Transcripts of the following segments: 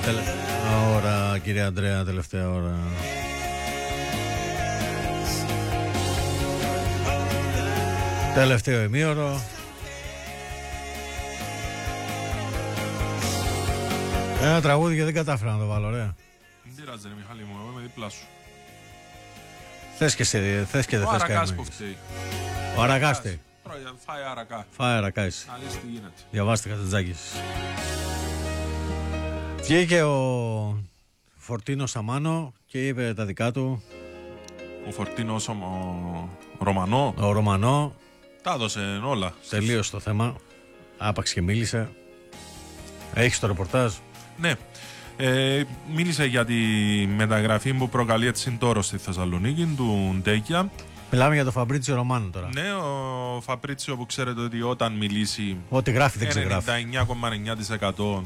Τελευταία ώρα, κύριε Αντρέα, τελευταία ώρα. Τελευταίο ημίωρο. Ένα τραγούδι και δεν κατάφερα να το βάλω, ωραία. Δεν πειράζει, ρε Μιχάλη μου, εγώ είμαι δίπλα σου. Θες και δεν θες Ο Αρακάς που φταίει. Ο Αρακάς φταίει. Φάει Αρακά. Φάει Αρακά εσύ. Να δεις τι γίνεται. Διαβάστε Χατζηδάκης. Βγήκε ο Φορτίνος Σαμάνο και είπε τα δικά του. Ο Φορτίνος ο Ρωμανό. Ο Ρωμανό. Τα έδωσε όλα. Τελείωσε το θέμα. Άπαξ και μίλησε. Έχεις το ρεπορτάζ? Ναι. Μίλησε για τη μεταγραφή που προκαλεί έτσι τώρα στη Θεσσαλονίκη του Ντέκια. Μιλάμε για τον Φαμπρίτσιο Ρωμάνο τώρα. Ναι, ο Φαμπρίτσιο που ξέρετε ότι όταν μιλήσει ό,τι γράφει δεν ξεγράφει. 99,9%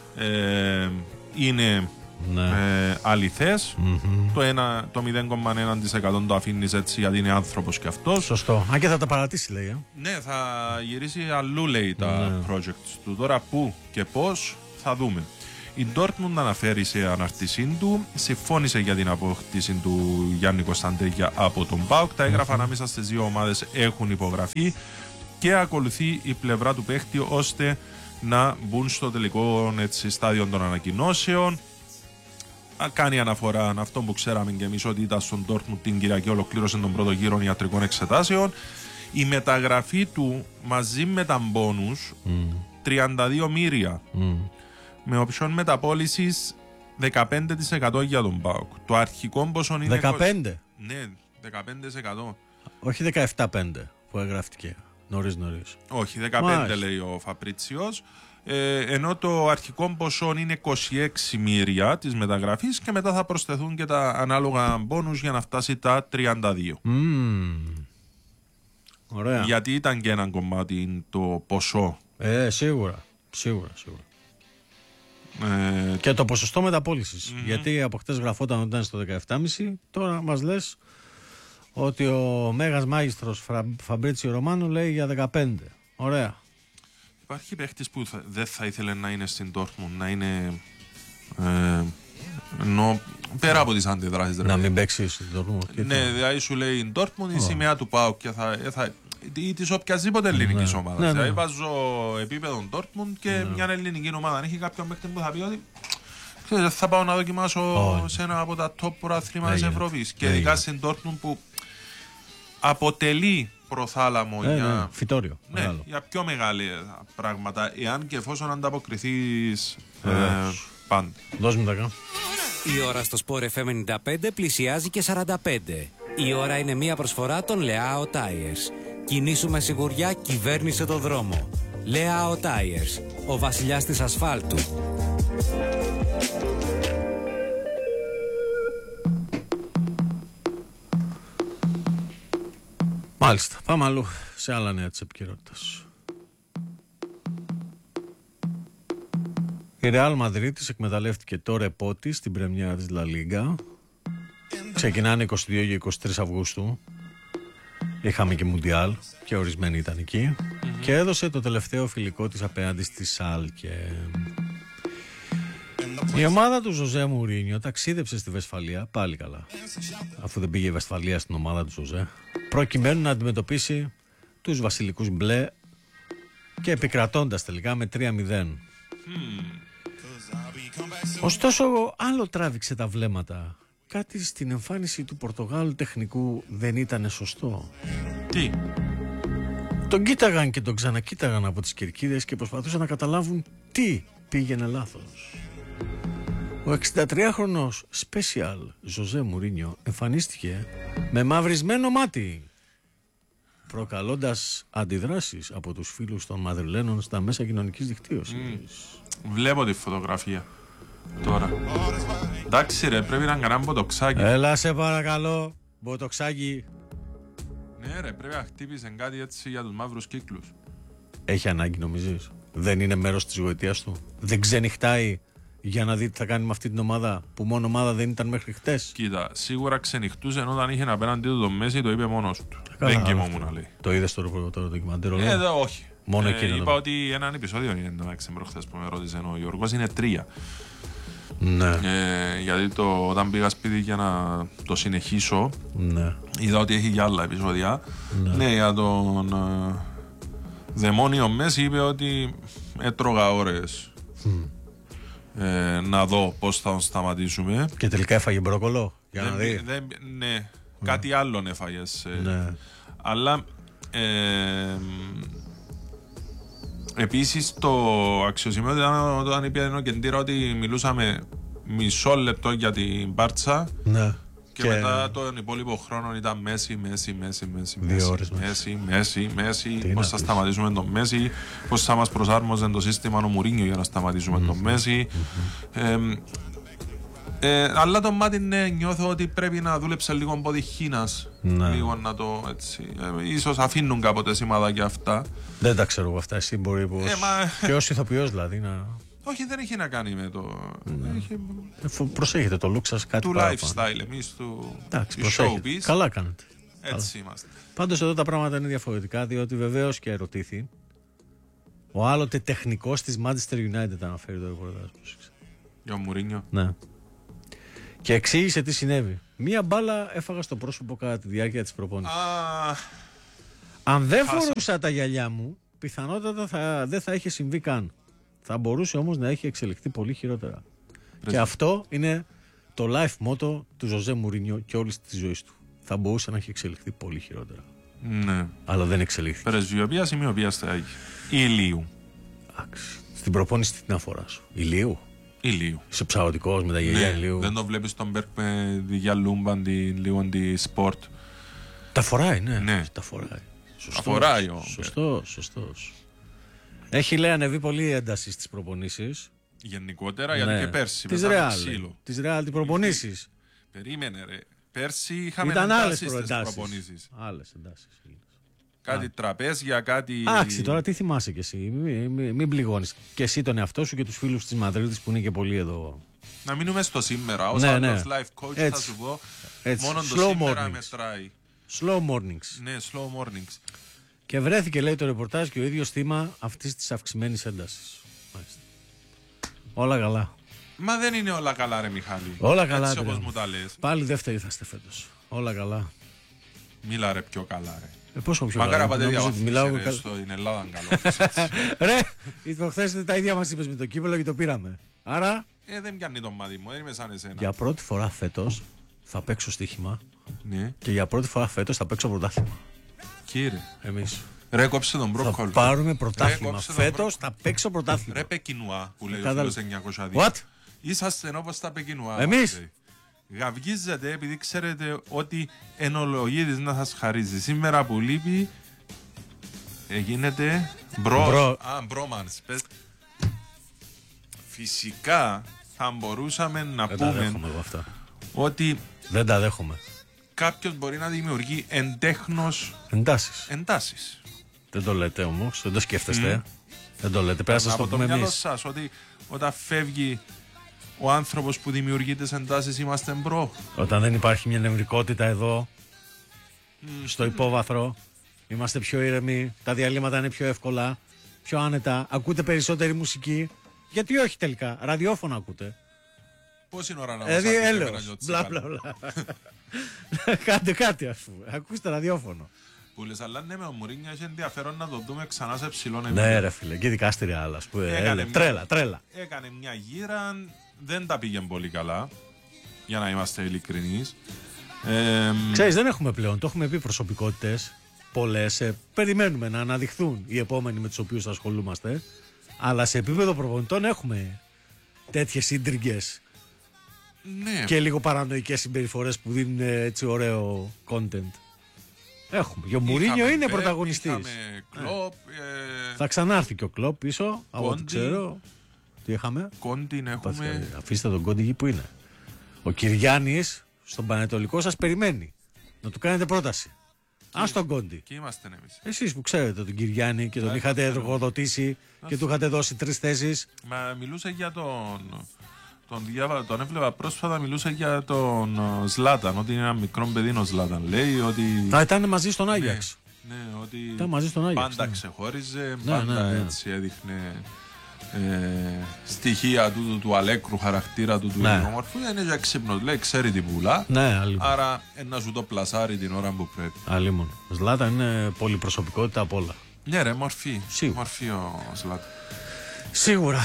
είναι αληθές. Το 0,1% το αφήνεις έτσι γιατί είναι άνθρωπος κι αυτός. Σωστό. Αν και θα τα παρατήσει, λέει. Ναι, θα γυρίσει αλλού, λέει, τα projects του. Τώρα πού και πώς θα δούμε. Η Dortmund αναφέρει σε αναρτησή του, συμφώνησε για την απόκτηση του Γιάννη Κωνσταντέκια από τον ΠΑΟΚ. Τα έγγραφα ανάμεσα στις δύο ομάδες έχουν υπογραφεί και ακολουθεί η πλευρά του παίχτη ώστε να μπουν στο τελικό στάδιο των ανακοινώσεων. Κάνει αναφορά αυτό που ξέραμε και εμείς ότι ήταν στον Dortmund την Κυριακή, ολοκλήρωσε τον πρώτο γύρο ιατρικών εξετάσεων. Η μεταγραφή του μαζί με τα μπόνους 32 μοίρια με οψιόν μεταπώλησης 15% για τον ΠΑΟΚ. Το αρχικό ποσό είναι 15%. Ναι, 15%. Όχι 17,5% που εγγράφτηκε νωρίς. Όχι, 15% λέει ο Φαπρίτσιος. Ενώ το αρχικό ποσό είναι 26 μοίρια της μεταγραφής και μετά θα προσθεθούν και τα ανάλογα μπόνους για να φτάσει τα 32. Ωραία. Γιατί ήταν και ένα κομμάτι το ποσό. Σίγουρα. Και το ποσοστό μεταπώλησης. Γιατί από χτες γραφόταν ότι ήταν στο 17,5%. Τώρα μας λες ότι ο μέγας μάγιστρος Φαμπρίτσιο Ρωμάνο λέει για 15%. Ωραία. Υπάρχει παίχτης που δεν θα ήθελε να είναι στην Dortmund, να είναι πέρα από τις αντιδράσεις. Να μην παίξει στην Dortmund. Ναι, δηλαδή σου λέει η Dortmund η σημαία του ΠΑΟΚ και ή της οποιασδήποτε ελληνικής ομάδας. Δηλαδή βάζω επίπεδο Dortmund και μια ελληνική ομάδα. Αν έχει κάποιον παίχτη που θα πει ότι θα πάω να δοκιμάσω σε ένα από τα top προαθλήματα της Ευρώπης. Και ειδικά στην Dortmund που αποτελεί προθάλαμο για φυτόριο. Για πιο μεγάλα πράγματα, εάν και εφόσον ανταποκριθείς πάντα. Δώσ' μου τα κάνω. Η ώρα στο Sport FM 95 πλησιάζει και 45. Η ώρα είναι μια προσφορά των Leao Tires. Κινήσου με σιγουριά, κυβέρνησε το δρόμο. Leao Tires, ο βασιλιάς της ασφάλτου. Μάλιστα, πάμε αλλού σε άλλα νέα της επικαιρότητας. Η Real Madrid εκμεταλλεύτηκε το ρεπό της στην πρεμιέρα της La Liga. Ξεκινάνε 22 και 23 Αυγούστου. Είχαμε και Μουντιάλ και ορισμένοι ήταν εκεί. Και έδωσε το τελευταίο φιλικό της απέναντι στη Σάλκε. Η ομάδα του Ζωζέ Μουρίνιο ταξίδεψε στη Βεσφαλία, πάλι καλά, αφού δεν πήγε η Βεσφαλία στην ομάδα του Ζωζέ, προκειμένου να αντιμετωπίσει τους βασιλικούς μπλε και επικρατώντας τελικά με 3-0. Ωστόσο, άλλο τράβηξε τα βλέμματα. Κάτι στην εμφάνιση του Πορτογάλου τεχνικού δεν ήταν σωστό. Τι? Τον κοίταγαν και τον ξανακοίταγαν από τις κερκίδες και προσπαθούσαν να καταλάβουν τι πήγαινε λάθος. Ο 63χρονος Special Ζωζέ Μουρίνιο εμφανίστηκε με μαυρισμένο μάτι, προκαλώντας αντιδράσεις από τους φίλους των Μαδριλένων στα μέσα κοινωνικής δικτύωσης. Βλέπω τη φωτογραφία τώρα. Εντάξει ρε, πρέπει να κάνουμε μποτοξάκι. Έλα σε παρακαλώ, μποτοξάκι. Ναι ρε, πρέπει να χτύπησε κάτι έτσι για τους μαύρους κύκλους. Έχει ανάγκη νομίζεις? Δεν είναι μέρος της γοητείας του? Δεν ξενυχτάει για να δει τι θα κάνει με αυτή την ομάδα που μόνο ομάδα δεν ήταν μέχρι χτες? Κοίτα, σίγουρα ξενυχτούσε ενώ όταν είχε απέναντι του τον Μέση το είπε μόνος του. Δεν κοιμόμουν να λέει. Το είδες το ντοκιμαντέρ? Εδώ όχι. Μόνο εκείνο. Είπα ότι έναν επεισόδιο είναι το έξι προχθές που με ρώτησε ο Γιώργος, είναι 3. Ναι. Γιατί όταν πήγα σπίτι για να το συνεχίσω, Ναι. είδα ότι έχει και άλλα επεισόδια. Ναι, για τον δαιμόνιο Μέση είπε ότι έτρωγα ώρες να δω πώς θα τον σταματήσουμε. Και τελικά έφαγε μπρόκολο για να δει. Ναι, κάτι άλλον έφαγες. Ναι. Αλλά επίσης το αξιοσημείο ήταν όταν είπε ο Κεντήρα ότι μιλούσαμε μισό λεπτό για την Μπάρτσα. Ναι. Και μετά τον υπόλοιπο χρόνο ήταν Μέση. 2 ώρες Μέση. Πώς θα σταματήσουμε τον Μέση, πώς θα μας προσάρμοζε το σύστημα ο Μουρίνιο για να σταματήσουμε τον Μέση. Αλλά το μάτι νιώθω ότι πρέπει να δούλεψε λίγο από τη Χίνας. Λίγο να το έτσι. Ίσως αφήνουν κάποτε σημαδάκια αυτά. Δεν τα ξέρω εγώ αυτά. Εσύ μπορεί πως... Και ως ηθοποιός δηλαδή να... Όχι, δεν έχει να κάνει με το. Προσέχετε το look σας κάτι του παραπάνω. lifestyle, εμείς του showbiz. Καλά κάνετε. Έτσι είμαστε. Πάντως εδώ τα πράγματα είναι διαφορετικά, διότι βεβαίως και ερωτήθη ο άλλοτε τεχνικός της Manchester United αναφέρει το ρεπορτάζ. Για ο Μουρίνιο. Ναι. Και εξήγησε τι συνέβη. Μία μπάλα έφαγα στο πρόσωπο κατά τη διάρκεια της προπόνησης. Αν δεν φορούσα τα γυαλιά μου, πιθανότατα δεν θα είχε συμβεί καν. Θα μπορούσε όμως να έχει εξελιχθεί πολύ χειρότερα. Και αυτό είναι το life motto του Ζωζέ Μουρίνιο και όλης της ζωής του. Θα μπορούσε να έχει εξελιχθεί πολύ χειρότερα. Ναι. Αλλά δεν εξελίχθηκε. Πρεσβειοποίηση ή μοιοποίηση θα έχει. Ηλίου. Στην προπόνηση την αφορά σου. Ηλίου. Είσαι ψαρωτικός με τα γυαλιά ηλίου. Δεν το βλέπεις τον Μπέρκ με τη γυαλούμπα, λίγο τη σπορτ. Τα φοράει, ναι. Τα φοράει. Σωστός. Έχει λέει ανεβεί πολύ ένταση στις προπονήσεις. Γενικότερα, γιατί και πέρσι. Τις Ρεάλ τις προπονήσεις. Περίμενε ρε. Πέρσι είχαμε εντάσεις στις προπονήσεις. Άλλες εντάσεις. Κάτι τραπέζια, κάτι. Άξι, τώρα τι θυμάσαι κι εσύ. Μην πληγώνεις. Και εσύ τον εαυτό σου και τους φίλους της Μαδρίτης που είναι και πολλοί εδώ. Να μείνουμε στο σήμερα. Ως άλλος life coach θα σου πω. Μόνο το σήμερα μετράει. Slow mornings. Ναι, slow mornings. Και βρέθηκε, λέει το ρεπορτάζ, και ο ίδιος θύμα αυτής της αυξημένης έντασης. Όλα καλά. Μα δεν είναι όλα καλά, ρε Μιχάλη. Όλα καλά. Έτσι όπως μου τα λες. Πάλι δεύτεροι θα είστε φέτος. Όλα καλά. Μίλα ρε πιο καλά, ρε. Πόσο πιο καλά. Μακάρα πάτε διαβαθμίσεις στην Ελλάδα καλό. Ρε, χθες τα ίδια μας είπες με το κύπελλο και το πήραμε. Άρα... δεν πιάνει το μάτι μου, δεν είμαι σαν εσένα. Για πρώτη φορά φέτος θα παίξω στοίχημα. Ναι. Και για πρώτη φορά φέτος θα παίξω πρωτάθλημα. Κύριε. Εμείς. Ρε, κόψε τον μπρόκολ. Θα πάρουμε πρωτάθλημα. Φέτος θα παίξω πρωτάθλημα. Ρε, Πεκινουά που λέει ο φίλος 902. What? Είσαστε όπως τα Πεκινουά. Εμείς. Γαυγίζετε επειδή ξέρετε ότι ενολογείται να σας χαρίζει. Σήμερα που λείπει γίνεται μπρόμανς. Φυσικά θα μπορούσαμε να πούμε ότι δεν τα δέχομαι. Κάποιος μπορεί να δημιουργεί εντέχνος εντάσεις. Δεν το λέτε όμως, δεν το σκέφτεστε. Δεν το λέτε, πέρα σας το πούμε εμείς. Από το μυαλό σας ότι όταν φεύγει ο άνθρωπος που δημιουργεί τις εντάσεις είμαστε μπρο. Όταν δεν υπάρχει μια νευρικότητα εδώ, στο υπόβαθρο, είμαστε πιο ήρεμοι, τα διαλύματα είναι πιο εύκολα, πιο άνετα, ακούτε περισσότερη μουσική. Γιατί όχι τελικά, ραδιόφωνο ακούτε. Πόση ώρα να μας ακούτε έλεος, μπλα μπλα μπλα. Κάντε κάτι ας πούμε, ακούστε ραδιόφωνο. Που λες, αλλά ναι, με ο Μουρίνιο έχει ενδιαφέρον να το δούμε ξανά σε ψηλό επίπεδο. Ναι ρε φίλε, και ειδικά στη Ρεάλ, ας πούμε, τρέλα. Έκανε μια γύρα, δεν τα πήγε πολύ καλά, για να είμαστε ειλικρινείς. Ξέρεις, δεν έχουμε πλέον, το έχουμε πει, προσωπικότητες πολλές, περιμένουμε να αναδειχθούν οι επόμενοι με τους οποίους θα ασχολούμαστε, αλλά σε επίπεδο προπονητών έχουμε τέτοιες ίντριγκες. Ναι. Και λίγο παρανοϊκές συμπεριφορές που δίνουν έτσι ωραίο content. Έχουμε. Και ο Μουρίνιο είναι πρωταγωνιστής. Κλόπ, θα ξανάρθει και ο Κλόπ πίσω, από ό,τι ξέρω. Τι είχαμε? Κόντιν έχουμε. Αφήστε τον Κόντι που είναι. Ο Κυριάννης στον Πανετολικό σας περιμένει να του κάνετε πρόταση. Ας τον Κόντι. Και είμαστε εμείς. Εσείς που ξέρετε τον Κυριάννη και τον είχατε εργοδοτήσει και του είχατε δώσει 3 θέσεις. Μα μιλούσε για τον έβλεπα πρόσφατα, μιλούσε για τον Ζλάταν, ότι είναι ένα μικρό παιδί ο Ζλάταν. Λέει ότι. Ήταν μαζί στον Άγιαξ. Ναι, ότι ήταν μαζί στον Άγιαξ, πάντα ξεχώριζε, πάντα έτσι έδειχνε στοιχεία του αλέκρου χαρακτήρα του ιδιομορφού, είναι για ξύπνος, λέει, ξέρει την πουλά, άρα να σου το πλασάρει την ώρα που πρέπει. Αλλήμον. Ζλάτα είναι πολυπροσωπικότητα απ' όλα. Ναι ρε, μορφή ο Ζλάτα. Σίγουρα.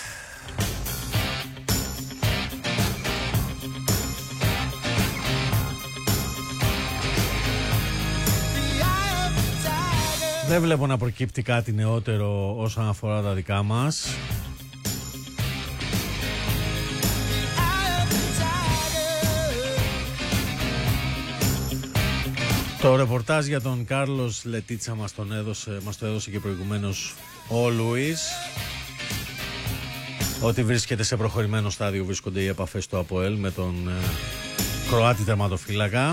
Δεν βλέπω να προκύπτει κάτι νεότερο όσον αφορά τα δικά μας. Το ρεπορτάζ για τον Κάρλος Λετίτσα μας το έδωσε και προηγουμένως ο Λουίς. Ότι βρίσκεται σε προχωρημένο στάδιο, βρίσκονται οι επαφές του ΑΠΟΕΛ με τον Κροάτι τερματοφύλακα.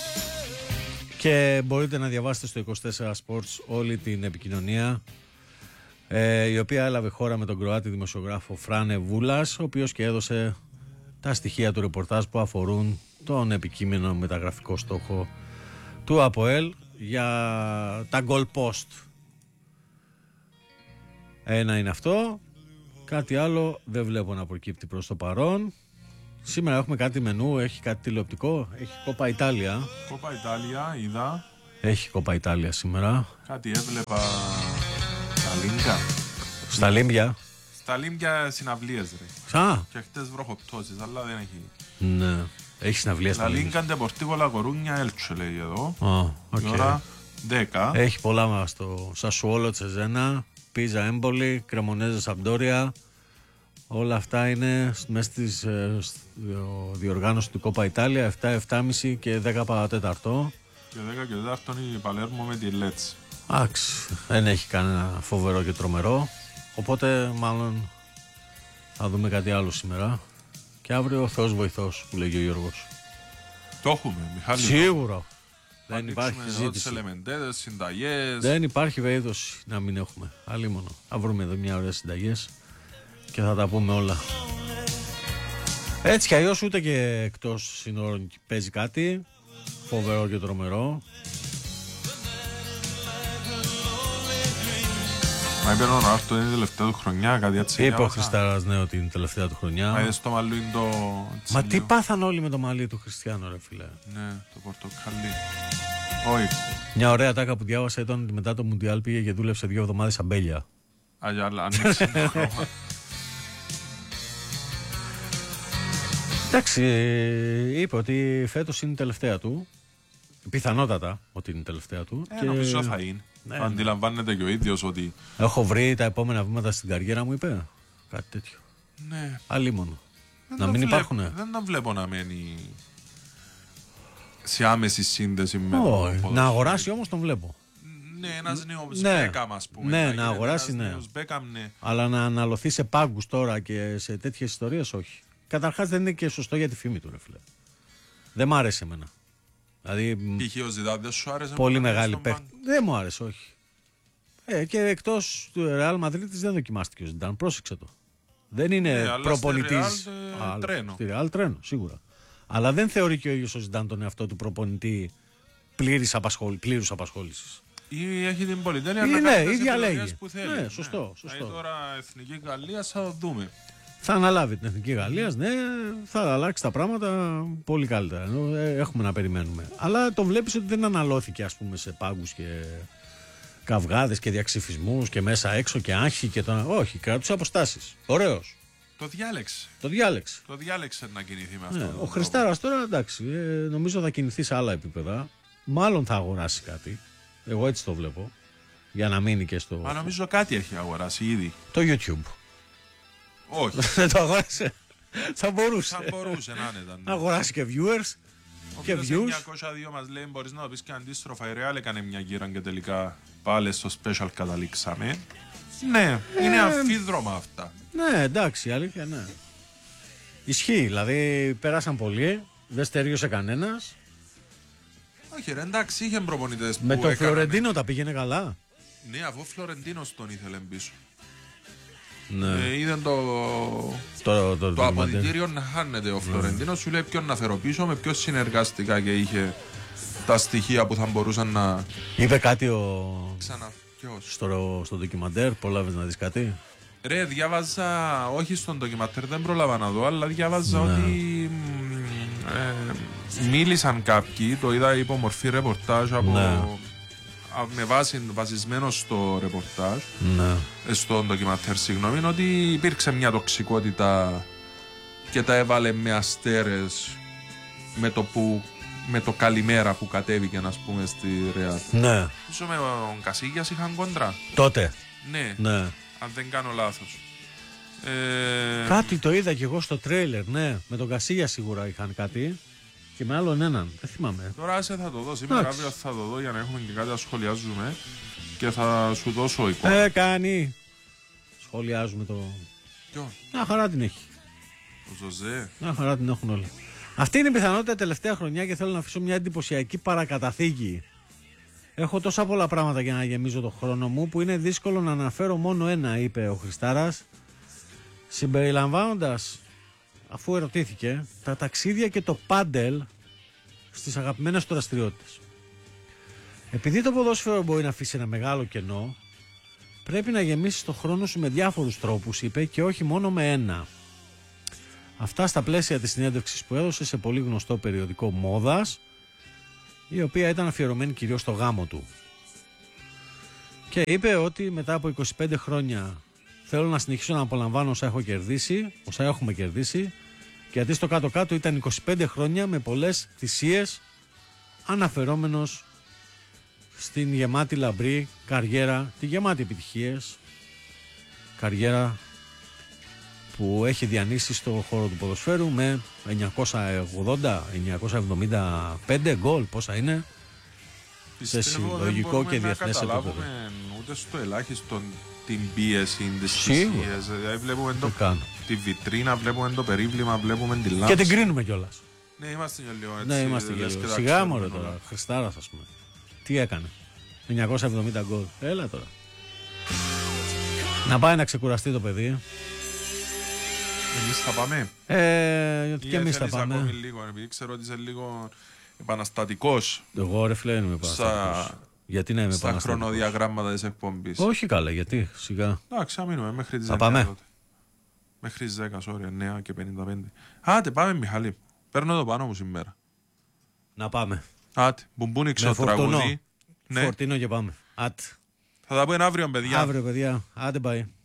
Και μπορείτε να διαβάσετε στο 24 Sports όλη την επικοινωνία, η οποία έλαβε χώρα με τον Κροάτι δημοσιογράφο Φράνε Βούλας, ο οποίος και έδωσε τα στοιχεία του ρεπορτάζ που αφορούν τον επικείμενο μεταγραφικό στόχο του ΑΠΟΕΛ για τα goal post. Ένα είναι αυτό. Κάτι άλλο δεν βλέπω να προκύπτει προς το παρόν. Σήμερα έχουμε κάτι μενού, έχει κάτι τηλεοπτικό, έχει Κόπα Ιτάλια. Κόπα Ιτάλια, είδα. Έχει Κόπα Ιτάλια σήμερα. Κάτι έβλεπα στα Λίμπια. Στα Λίμπια. Στα Λίμπια συναυλίες ρε. Και χτες βροχοπτώσεις, αλλά δεν έχει. Ναι, έχει συναυλίες στα Λίμπια. Λίμπια Ντεπορτίβο Λακορούνια Έλτσο λέει εδώ. Η ώρα 10. Έχει πολλά στο Σασουόλο Τσεζένα, Πίζα Έμπολη, Κρεμονέζα Σαμπντόρια. Όλα αυτά είναι μέσα στη διοργάνωση του Κόπα Ιτάλια, 7, 7.30 και 10 παρατέταρτο. Και 10 και 4 η Παλέρμο με τη Λέτς. Εντάξει, δεν έχει κανένα φοβερό και τρομερό. Οπότε μάλλον θα δούμε κάτι άλλο σήμερα. Και αύριο Θεός βοηθός που λέγει ο Γιώργος. Το έχουμε, Μιχάλη. Σίγουρα. Δεν υπάρχει συζήτηση. Συνταγές. Δεν υπάρχει περίπτωση να μην έχουμε. Αλλήμονο. Θα βρούμε εδώ μια ωραία συνταγές και θα τα πούμε όλα. Έτσι κι αλλιώς ούτε και εκτός συνόρων παίζει κάτι φοβερό και τρομερό. Μα είπε ο Νάρτο είναι η τελευταία του χρονιά, κάτι έτσι. Είπε ο Χριστάρας, ναι, ότι είναι η τελευταία του χρονιά. Μα είδες το μαλλί το... Μα τι πάθαν όλοι με το μαλλί του Χριστιανού, ρε φίλε. Ναι, το πορτοκαλί. Όχι. Μια ωραία τάκα που διάβασα ήταν ότι μετά το Μουντιάλ πήγε και δούλεψε 2 εβδομάδες αμπέλια. Αλλά ανοίξει το χρώμα. Εντάξει, είπε ότι φέτος είναι η τελευταία του. Πιθανότατα ότι είναι η τελευταία του. Και... νομίζω θα είναι. Ναι, αντιλαμβάνεται και ο ίδιος ότι... Έχω βρει τα επόμενα βήματα στην καριέρα μου, είπε. Κάτι τέτοιο. Ναι. Αλλήμονο. Να μην υπάρχουνε. Δεν τον βλέπω να μένει σε άμεση σύνδεση με το ποδόσφαιρο. Να αγοράσει όμως τον βλέπω. Ναι, ένας νέος Μπέκαμ, ας πούμε. Ναι, να αγοράσει, ναι. Ναι. Αλλά να αναλωθεί σε πάγκους τώρα και σε τέτοιες ιστορίες, όχι. Καταρχάς δεν είναι και σωστό για τη φήμη του, ρε φίλε. Δεν μ' άρεσε εμένα. Δηλαδή, π.χ. ο Ζιντάν δεν σου άρεσε? Πολύ μεγάλη παίκτη. Δεν μου άρεσε, όχι. Και εκτός του Ρεάλ Μαδρίτης δεν δοκιμάστηκε ο Ζιντάν. Πρόσεξε το. Δεν είναι προπονητής. Στη Ρεάλ τρένο, σίγουρα. Αλλά δεν θεωρεί και ο ίδιος ο Ζιντάν τον εαυτό του προπονητή πλήρους απασχόλησης. Ή έχει την πολυτέλεια να κάνει τις επιλογές που θέλει. Ναι, σωστό. Τώρα Εθνική Γαλλία θα το δούμε. Θα αναλάβει την Εθνική Γαλλία, ναι, θα αλλάξει τα πράγματα πολύ καλύτερα. Έχουμε να περιμένουμε. Αλλά το βλέπεις ότι δεν αναλώθηκε, ας πούμε, σε πάγκους και καυγάδες και διαξυφισμούς και μέσα έξω και άγχη και το. Όχι, κράτησε αποστάσεις. Ωραίος. Το διάλεξε να κινηθεί με αυτό. Ναι, ο Χριστάρας τώρα, εντάξει, νομίζω θα κινηθεί σε άλλα επίπεδα. Μάλλον θα αγοράσει κάτι. Εγώ έτσι το βλέπω. Για να μείνει και στο. Μα νομίζω κάτι έχει αγοράσει ήδη. Το YouTube. Όχι. Δεν το αγόρασε. Θα μπορούσε. Θα μπορούσε να είναι. Να αγοράσει και viewers. Και views. 902 μας λέει: μπορείς να το πεις και αντίστροφα. Η Real έκανε μια γύρα και τελικά πάλι στο special καταλήξαμε. Ναι, είναι αμφίδρομα αυτά. Ναι, εντάξει, αλήθεια, ναι. Ισχύει, δηλαδή πέρασαν πολλοί, δεν στερίωσε κανένας. Όχι, ρε, εντάξει, είχε προπονητές που. Με τον Φλωρεντίνο τα πήγαινε καλά. Ναι, αφού ο Φλωρεντίνος τον ήθελε πίσω. Ναι. Είδε το αποδυτήριο να χάνεται. Ο Φλωρεντίνος σου λέει ποιον να φέρω πίσω, με ποιος συνεργαστικά και είχε τα στοιχεία που θα μπορούσαν να. Είπε κάτι ο. Ξανά. Στο ντοκιμαντέρ, πρόλαβες να δεις κάτι? Ρε, διάβαζα, όχι στον ντοκιματέρ, δεν πρόλαβα να δω, αλλά διάβαζα ότι μίλησαν κάποιοι, το είδα υπό μορφή ρεπορτάζ με βάση βασισμένο στο ρεπορτάζ, στον ντοκιματέρ, συγγνώμη, ότι υπήρξε μια τοξικότητα και τα έβαλε με αστέρες με το καλημέρα που κατέβηκε, ας πούμε, στη Ρεάλ. Ναι. Ίσως με τον Κασίγιας είχαν κόντρα. Τότε. Ναι. Αν δεν κάνω λάθος. Κάτι το είδα και εγώ στο τρέιλερ, ναι. Με τον Κασίγια σίγουρα είχαν κάτι. Και με άλλον έναν. Δεν θυμάμαι. Τώρα θα το δω. Σήμερα αύριο θα το δω για να έχουμε και κάτι να σχολιάζουμε. Και θα σου δώσω εικόνα. Κάνει. Σχολιάζουμε το. Ποιο? Μια χαρά την έχει. Ο Ζωζέ. Μια χαρά την έχουν όλοι. Αυτή είναι η πιθανότητα τελευταία χρονιά και θέλω να αφήσω μια εντυπωσιακή παρακαταθήκη. Έχω τόσα πολλά πράγματα για να γεμίζω το χρόνο μου που είναι δύσκολο να αναφέρω μόνο ένα, είπε ο Χριστάρας, συμπεριλαμβάνοντας, αφού ερωτήθηκε, τα ταξίδια και το πάντελ στις αγαπημένες του δραστηριότητες. Επειδή το ποδόσφαιρο μπορεί να αφήσει ένα μεγάλο κενό, πρέπει να γεμίσεις το χρόνο σου με διάφορους τρόπους, είπε, και όχι μόνο με ένα. Αυτά στα πλαίσια της συνέντευξης που έδωσε σε πολύ γνωστό περιοδικό μόδας, η οποία ήταν αφιερωμένη κυρίως στο γάμο του. Και είπε ότι μετά από 25 χρόνια θέλω να συνεχίσω να απολαμβάνω όσα έχω κερδίσει, όσα έχουμε κερδίσει, γιατί στο κάτω-κάτω ήταν 25 χρόνια με πολλές θυσίες, αναφερόμενος στην γεμάτη λαμπρή καριέρα, τη γεμάτη επιτυχίες, καριέρα που έχει διανύσει στο χώρο του ποδοσφαίρου με 980-975 γκολ, πόσα είναι, σε συλλογικό και διεθνές επίπεδο. Δεν καταλάβουμε ούτε στο ελάχιστο την πίεση της θυσίας. Δηλαδή βλέπουμε τη βιτρίνα, βλέπουμε το περίβλημα, βλέπουμε τη λάμψη. Και την κρίνουμε κιόλας. Ναι, είμαστε και λίγο έτσι. Ναι, είμαστε και λίγο. Σιγά μωρέ τώρα, Χριστάρας ας πούμε. Τι έκανε, 970 γκολ. Έλα τώρα. Να πάει να ξεκουραστεί το παιδί. Εμείς θα πάμε. Και εμείς θα πάμε. Ακόμη λίγο, επειδή ξέρω ότι είσαι λίγο επαναστατικός. Εγώ ρε φίλε είμαι επαναστατικός. Γιατί να είμαι επαναστατικός? Στα χρονοδιαγράμματα της εκπομπής. Όχι καλά, γιατί, σιγά. Εντάξει, θα μείνουμε μέχρι τις 9. Θα πάμε. Μέχρι τις 10, sorry, 9 και 55. Άτε, πάμε Μιχάλη. Παίρνω το πάνω μου σήμερα. Να πάμε. Άτε, μπουμπούνιξο τραγούδι. Φορτίνο και πάμε. Άτε. Θα τα πούμε αύριο, παιδιά. Αύριο, παιδιά. Άντε, πάει.